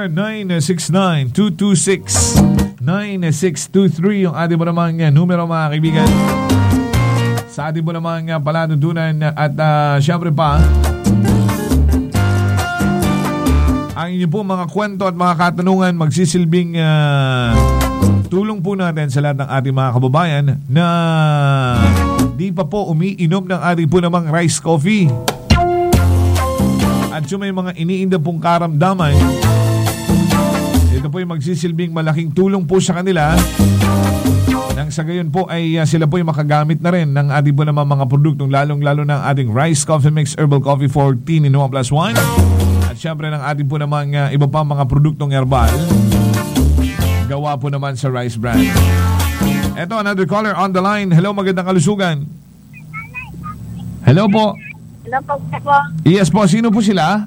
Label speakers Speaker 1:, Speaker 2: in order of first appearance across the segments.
Speaker 1: 0969-226-9623 yung ating mo namang numero mga kaibigan. Sa ating mo namang palatuntunan at syempre pa ang inyo po mga kwento at mga katanungan magsisilbing tulong po natin sa lahat ng ating mga kababayan na di pa po umiinom ng ating po namang rice coffee. At yung may mga iniinda pong karamdaman, ito po yung magsisilbing malaking tulong po sa kanila nang sa gayon po ay sila po yung makagamit na rin ng ating po naman mga produktong lalong-lalo ng ating Rice Coffee Mix Herbal Coffee 14 in 1+1 at syempre ng ating po naman iba pa mga produktong herbal gawa po naman sa Rice Brand. Eto, another caller on the line. Hello, magandang kalusugan. Hello po.
Speaker 2: Hello po.
Speaker 1: Yes po, sino po sila?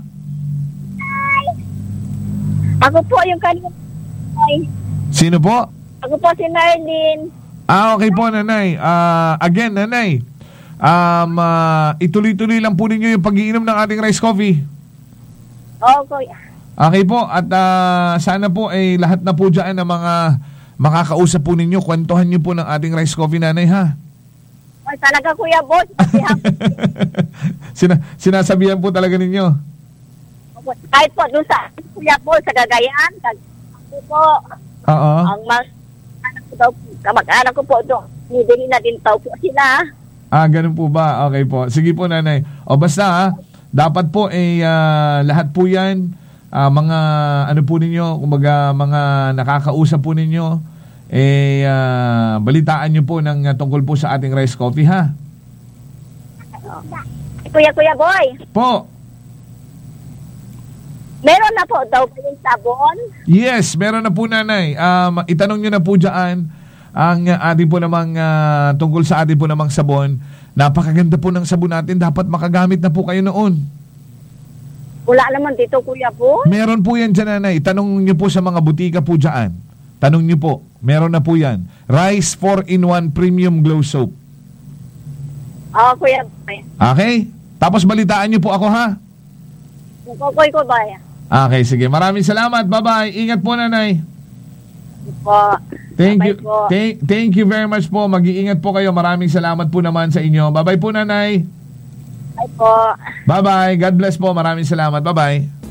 Speaker 2: Ako po yung kanina.
Speaker 1: Sino po?
Speaker 2: Ako po si Marlene.
Speaker 1: Okay po, nanay. Again, nanay. Ituloy-tuloy lang po ninyo yung pag-iinom ng ating rice coffee.
Speaker 2: Okay.
Speaker 1: Okay po. At sana po ay lahat na po dyan ng mga makakausap po ninyo. Kwentuhan nyo po ng ating rice coffee, nanay, ha?
Speaker 2: Ay, talaga, Kuya Boss.
Speaker 1: Sinasabihan po talaga ninyo.
Speaker 2: Kahit po doon sa Kuya Boss, sa Cagayan. Ako po.
Speaker 1: Oo.
Speaker 2: Ang kamag-anak ko po doon. Nidili na din tao po sila.
Speaker 1: Ganun po ba? Okay po. Sige po, nanay. O basta, dapat po lahat po yan, mga ano po ninyo, kumbaga mga nakakausap po ninyo, balitaan nyo po ng tungkol po sa ating rice coffee, ha?
Speaker 2: Kuya Boy.
Speaker 1: Po.
Speaker 2: Meron na po daw yung sabon?
Speaker 1: Yes, meron na po, nanay. Itanong nyo na po dyan ang ating po namang tungkol sa ating po namang sabon. Napakaganda po ng sabon natin. Dapat makagamit na po kayo noon.
Speaker 2: Wala naman dito, Kuya Boy.
Speaker 1: Meron po yan dyan, nanay. Tanong nyo po sa mga butika po dyan. Tanong nyo po. Meron na po yan. Rice 4-in-1 Premium Glow Soap.
Speaker 2: Kuya Boy.
Speaker 1: Okay? Tapos balitaan nyo po ako, ha?
Speaker 2: Kukoy ko ba?
Speaker 1: Okay, sige. Maraming salamat. Bye-bye. Ingat po, nanay.
Speaker 2: Po.
Speaker 1: Thank you.
Speaker 2: Po.
Speaker 1: Thank you very much po. Mag-iingat po kayo. Maraming salamat po naman sa inyo. Bye-bye po, nanay.
Speaker 2: Bye po.
Speaker 1: Bye-bye. God bless po. Maraming salamat. Bye-bye.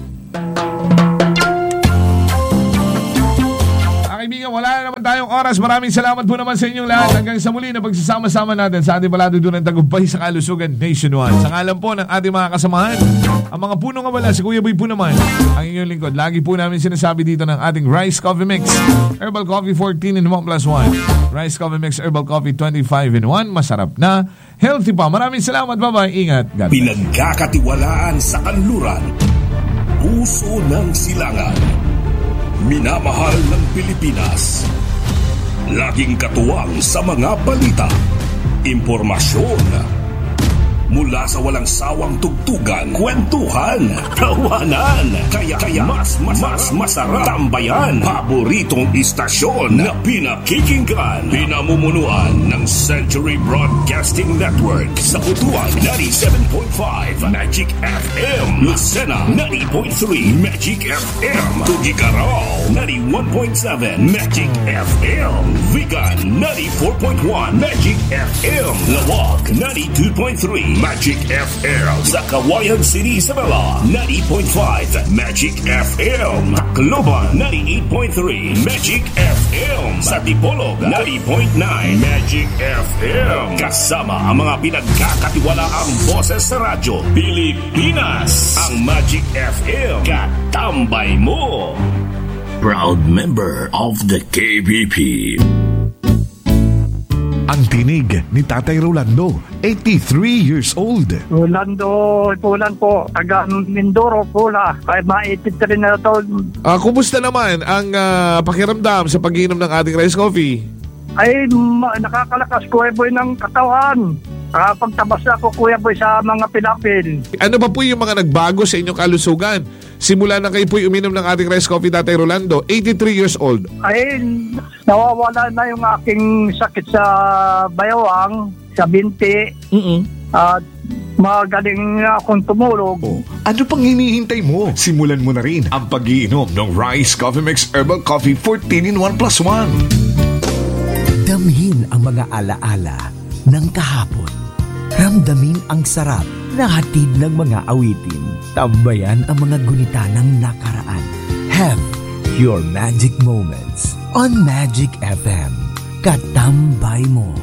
Speaker 1: Kaibigan, wala na naman tayong oras. Maraming salamat po naman sa inyong lahat. Hanggang sa muli na pagsasama-sama natin sa ating palatuntunan ng tagumpay sa kalusugan nationwide. Sa ngalan po ng ating mga kasamahan, ang mga punong abala, si Kuya Boy po naman, ang inyong lingkod. Lagi po namin sinasabi dito ng ating Rice Coffee Mix Herbal Coffee 14 in 1+1. Rice Coffee Mix Herbal Coffee 25 in 1. Masarap na, healthy pa. Maraming salamat. Bye-bye. Ingat. God bless.
Speaker 3: Pinagkakatiwalaan sa kanluran, puso ng silangan, minamahal ng Pilipinas, laging katuwang sa mga balita, impormasyon, mula sa walang sawang tugtugan, kwentuhan, tawanan, kaya mas masarap tambayan, paboritong istasyon na pinakikinggan, pinamumunuan ng Century Broadcasting Network sa Butuan 97.5 Magic FM, Lucena 90.3 Magic FM, Tugigaraw 91.7 Magic FM, Vigan 94.1 Magic FM, Lawag 92.3 Magic FM, sa Kawayan City, Isabela 90.5 Magic FM, Tacloban 98.3 Magic FM, sa Dipolog 90.9 Magic FM. Kasama ang mga pinagkakatiwalaang boses sa radyo Pilipinas, ang Magic FM katambay mo. Proud member of the KBP.
Speaker 1: Ang tinig ni Tatay Rolando, 83 years old.
Speaker 4: Rolando Pulan po, taga Mindoro, Pula. Kahit ma-83 na taon.
Speaker 1: Kumusta naman ang pakiramdam sa pag-inom ng ating rice coffee?
Speaker 4: Ay, nakakalakas Kuya Boy ng katawan. Pagtabas ako Kuya Boy sa mga pilapil.
Speaker 1: Ano ba po yung mga nagbago sa inyong kalusugan? Simula na kayo po'y uminom ng ating rice coffee, Tatay Rolando, 83 years old.
Speaker 4: Ay, nawawala na yung aking sakit sa bayawang, sa binti. At magaling akong tumulog.
Speaker 5: Oh, ano pang hinihintay mo? Simulan mo na rin ang pag-iinom ng Rice Coffee Mix Herbal Coffee 14-in-1+1.
Speaker 6: Damhin ang mga alaala ng kahapon. Ramdamin ang sarap na hatid ng mga awitin. Tambayan ang mga gunita ng nakaraan. Have your magic moments on Magic FM. Katambay mo.